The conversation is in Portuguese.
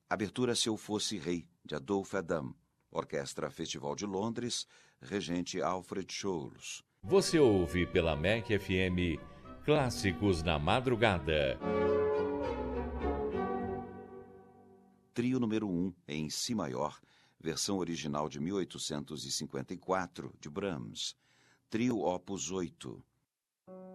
Abertura Se Eu Fosse Rei, de Adolphe Adam. Orquestra Festival de Londres, regente Alfred Scholz. Você ouve pela MEC FM Clássicos na Madrugada. Trio número 1, em Si maior, versão original de 1854, de Brahms. Trio Opus 8.